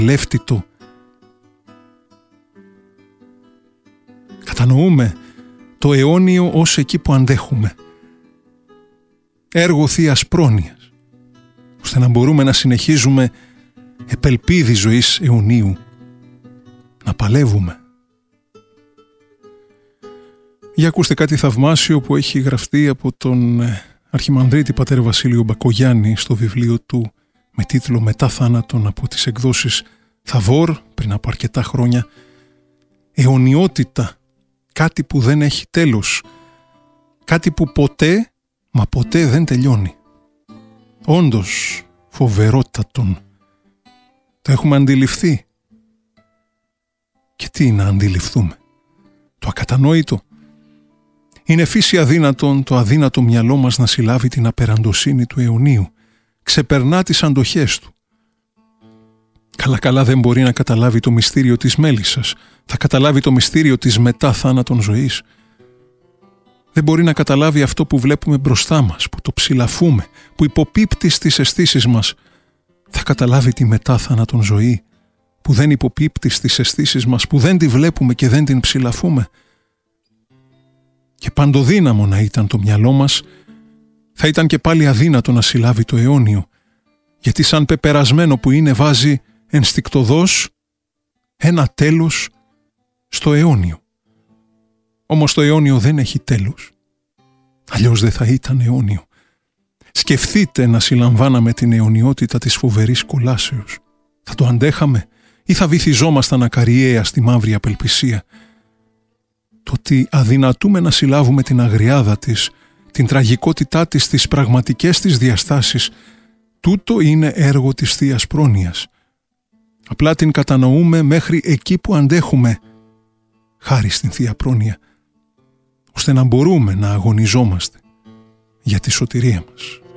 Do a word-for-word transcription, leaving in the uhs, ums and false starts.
λεύτητο. Κατανοούμε το αιώνιο ως εκεί που αντέχουμε. Έργο Θείας πρόνοιας, ώστε να μπορούμε να συνεχίζουμε επελπίδη ζωής αιωνίου, να παλεύουμε. Για ακούστε κάτι θαυμάσιο που έχει γραφτεί από τον Αρχιμανδρίτη Πατέρ Βασίλειο Μπακογιάννη στο βιβλίο του με τίτλο «Μετά θάνατον» από τις εκδόσεις Θαβόρ πριν από αρκετά χρόνια. Αιωνιότητα, κάτι που δεν έχει τέλος, κάτι που ποτέ, μα ποτέ δεν τελειώνει. Όντως φοβερότατον. Το έχουμε αντιληφθεί. Και τι να αντιληφθούμε? Το ακατανόητο. Είναι φύση αδύνατον το αδύνατο μυαλό μας να συλλάβει την απεραντοσύνη του αιωνίου. Ξεπερνά τις αντοχές του. Καλά καλά δεν μπορεί να καταλάβει το μυστήριο της μέλισσας. Θα καταλάβει το μυστήριο της μετά θάνατον ζωής. Δεν μπορεί να καταλάβει αυτό που βλέπουμε μπροστά μας, που το ψηλαφούμε, που υποπίπτει στις αισθήσεις μας. Θα καταλάβει τη μετά θάνατον ζωή, που δεν υποπίπτει στις αισθήσεις μας, που δεν τη βλέπουμε και δεν την ψηλαφούμε. Και παντοδύναμο να ήταν το μυαλό μας, θα ήταν και πάλι αδύνατο να συλλάβει το αιώνιο, γιατί σαν πεπερασμένο που είναι βάζει ενστικτωδώς ένα τέλος στο αιώνιο. Όμως το αιώνιο δεν έχει τέλος. Αλλιώς δεν θα ήταν αιώνιο. Σκεφτείτε να συλλαμβάναμε την αιωνιότητα της φοβερής κολάσεως. Θα το αντέχαμε ή θα βυθιζόμασταν ακαριέα στη μαύρη απελπισία? Το ότι αδυνατούμε να συλλάβουμε την αγριάδα της, την τραγικότητά της, τις πραγματικές της διαστάσεις, τούτο είναι έργο της Θείας πρόνοιας. Απλά την κατανοούμε μέχρι εκεί που αντέχουμε, χάρη στην Θεία Πρόνοια, ώστε να μπορούμε να αγωνιζόμαστε για τη σωτηρία μας.